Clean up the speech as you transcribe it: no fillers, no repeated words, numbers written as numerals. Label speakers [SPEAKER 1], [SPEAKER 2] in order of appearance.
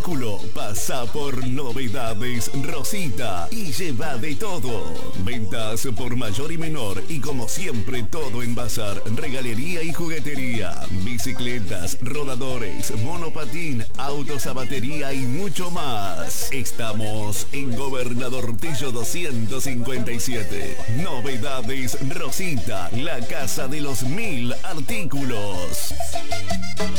[SPEAKER 1] artículo, pasa por Novedades Rosita y lleva de todo. Ventas por mayor y menor y como siempre todo en bazar, regalería y juguetería. Bicicletas, rodadores, monopatín, autos a batería y mucho más. Estamos en Gobernador Tello 257. Novedades Rosita, la casa de los 1000 artículos.